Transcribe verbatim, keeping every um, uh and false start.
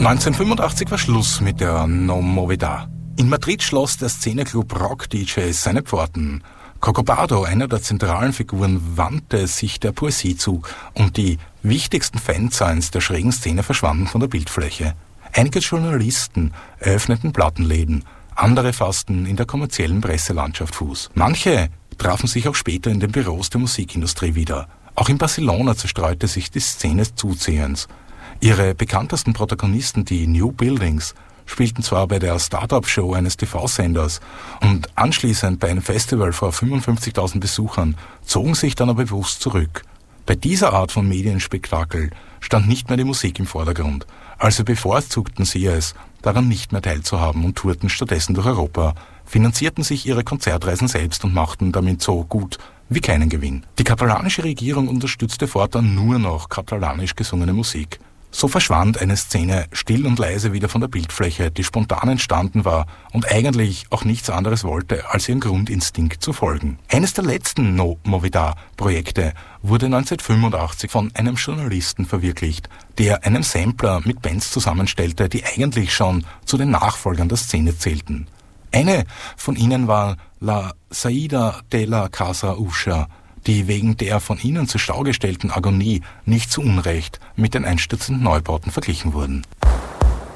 neunzehnhundertfünfundachtzig war Schluss mit der No Movida. In Madrid schloss der Szeneclub Rock-D Js seine Pforten. Coco Pardo, einer der zentralen Figuren, wandte sich der Poesie zu und die wichtigsten Fansigns der schrägen Szene verschwanden von der Bildfläche. Einige Journalisten eröffneten Plattenläden, andere fassten in der kommerziellen Presselandschaft Fuß. Manche trafen sich auch später in den Büros der Musikindustrie wieder. Auch in Barcelona zerstreute sich die Szene zusehends. Ihre bekanntesten Protagonisten, die New Buildings, spielten zwar bei der Start-up-Show eines T V-Senders und anschließend bei einem Festival vor fünfundfünfzigtausend Besuchern, zogen sich dann aber bewusst zurück. Bei dieser Art von Medienspektakel stand nicht mehr die Musik im Vordergrund, also bevorzugten sie es, daran nicht mehr teilzuhaben und tourten stattdessen durch Europa, finanzierten sich ihre Konzertreisen selbst und machten damit so gut wie keinen Gewinn. Die katalanische Regierung unterstützte fortan nur noch katalanisch gesungene Musik. So verschwand eine Szene still und leise wieder von der Bildfläche, die spontan entstanden war und eigentlich auch nichts anderes wollte, als ihrem Grundinstinkt zu folgen. Eines der letzten No Movida-Projekte wurde neunzehnhundertfünfundachtzig von einem Journalisten verwirklicht, der einen Sampler mit Bands zusammenstellte, die eigentlich schon zu den Nachfolgern der Szene zählten. Eine von ihnen war La Saída de la Casa Usha, die wegen der von ihnen zur Schau gestellten Agonie nicht zu Unrecht mit den einstürzenden Neubauten verglichen wurden.